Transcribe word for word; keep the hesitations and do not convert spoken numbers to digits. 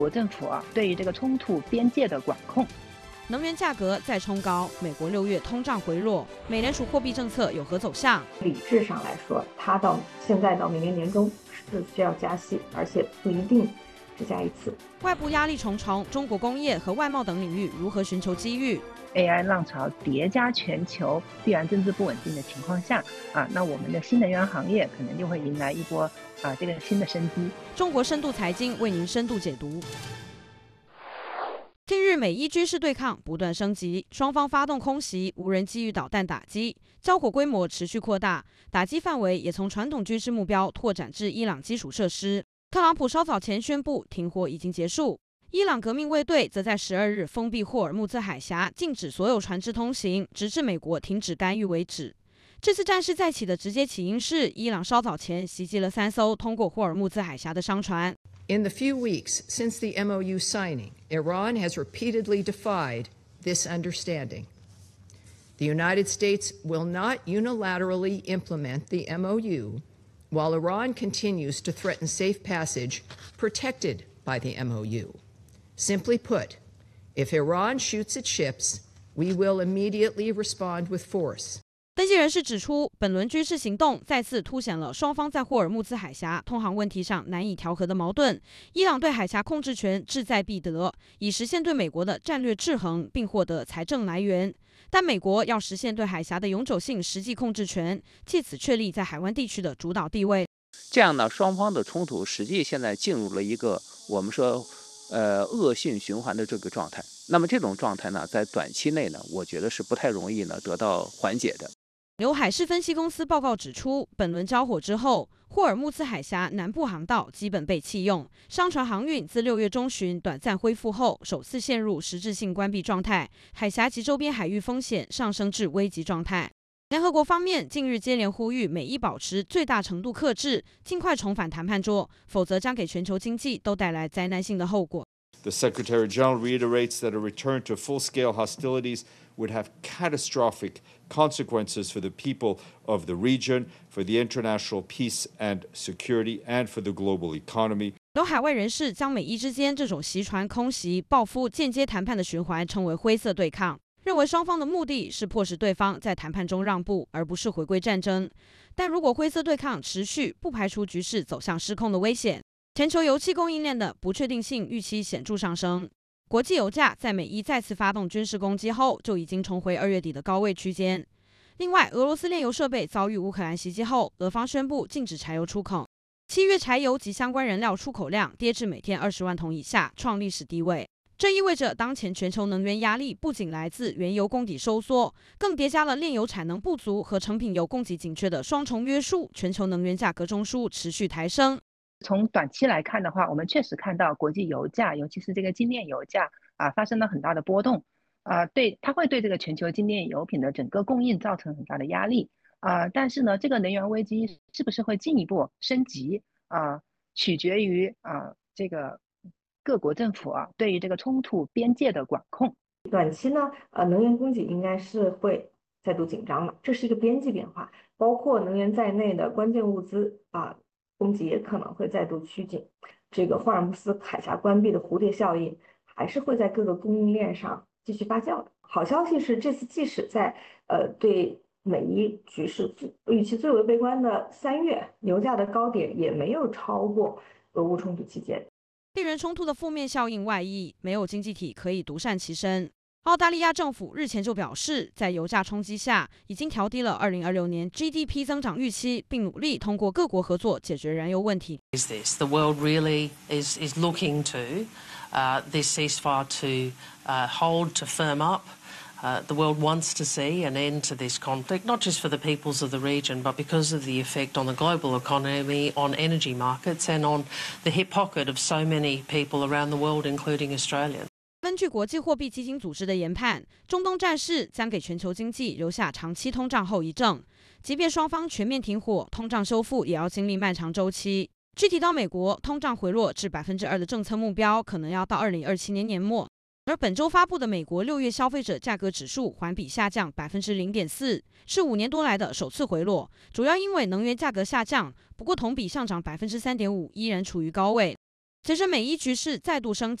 国政府啊对于这个冲突边界的管控。 能源价格再冲高，美国六月通胀回落，美联储货币政策有何走向？ 理智上来说，它到现在到明年年中是需要加息，而且不一定只加一次。 外部压力重重，中国工业和外贸等领域如何寻求机遇？ A I 浪潮叠加全球地缘政治不稳定的情况下啊，那我们的新能源行业可能就会迎来一波啊这个新的生机。 中国深度财经为您深度解读。近日，美伊军事对抗不断升级，双方发动空袭、无人机与导弹打击，交火规模持续扩大，打击范围也从传统军事目标拓展至伊朗基础设施。特朗普稍早前宣布停火已经结束。 伊朗革命卫队则在十二日封闭霍尔木兹海峡，禁止所有船只通行，直至美国停止干预为止。这次战事再起的直接起因是伊朗稍早前袭击了三艘通过霍尔木兹海峡的商船。 In the few weeks since the M O U signing, Iran has repeatedly defied this understanding. The United States will not unilaterally implement the M O U, while Iran continues to threaten safe passage protected by the M O U. Simply put, if Iran shoots its ships, we will immediately respond with force. 分析人士指出，本轮军事行动再次凸显了双方在霍尔木兹海峡通航问题上难以调和的矛盾。伊朗对海峡控制权志在必得，以实现对美国的战略制衡，并获得财政来源。但美国要实现对海峡的永久性实际控制权，借此确立在海湾地区的主导地位。 这样呢，双方的冲突实际现在进入了一个我们说。 呃，恶性循环的这个状态，那么这种状态呢，在短期内呢，我觉得是不太容易呢得到缓解的。 由海事分析公司报告指出，本轮交火之后，霍尔木兹海峡南部航道基本被弃用，商船航运自六月中旬短暂恢复后，首次陷入实质性关闭状态，海峡及周边海域风险上升至危急状态。联合国方面近日接连呼吁美伊保持最大程度克制，尽快重返谈判桌，否则将给全球经济都带来灾难性的后果。 The Secretary General reiterates that a return to full-scale hostilities would have catastrophic consequences for the people of the region, for the international peace and security, and for the global economy. 有海外人士将美伊之间这种袭船、空袭、报复、间接谈判的循环称为灰色对抗。 认为双方的目的是迫使对方在谈判中让步，而不是回归战争。但如果灰色对抗持续，不排除局势走向失控的危险。全球油气供应链的不确定性预期显著上升。国际油价在美伊再次发动军事攻击后，就已经重回二月底的高位区间。另外，俄罗斯炼油设备遭遇乌克兰袭击后，俄方宣布禁止柴油出口。七月柴油及相关燃料出口量跌至每天二十万桶以下，创历史低位。 这意味着，当前全球能源压力不仅来自原油供给收缩，更叠加了炼油产能不足和成品油供给紧缺的双重约束，全球能源价格中枢持续抬升。 从短期来看的话，我们确实看到国际油价，尤其是这个精炼油价啊，发生了很大的波动啊，对，它会对这个全球精炼油品的整个供应造成很大的压力啊。但是呢，这个能源危机是不是会进一步升级啊，取决于啊这个。 各国政府啊，对于这个冲突边界的管控， 短期呢，呃，能源供给应该是会再度紧张的，这是一个边际变化，包括能源在内的关键物资啊，供给也可能会再度趋紧。这个霍尔木兹海峡关闭的蝴蝶效应还是会在各个供应链上继续发酵的。好消息是，这次即使在呃对美伊局势预期最为悲观的三月，油价的高点也没有超过俄乌冲突期间。 地缘冲突的负面效应外溢，没有经济体可以独善其身。澳大利亚政府日前就表示，在油价冲击下，已经调低了二零二六年 G D P 增长预期，并努力通过各国合作解决燃油问题。 Is this the world really is is looking to uh, this ceasefire to uh, hold to firm up? Uh, the world wants to see an end to this conflict, not just for the peoples of the region, but because of the effect on the global economy, on energy markets, and on the hip pocket of so many people around the world, including Australia. 根据国际货币基金组织的研判，中东战事将给全球经济留下长期通胀后遗症。即便双方全面停火，通胀修复也要经历漫长周期。具体到美国，通胀回落至百分之二的政策目标，可能要到二零二七年年末。 而本周发布的美国六月消费者价格指数环比下降百分之零点四，是五年多来的首次回落，主要因为能源价格下降。不过同比上涨百分之三点五，依然处于高位。 随着美伊局势再度升级，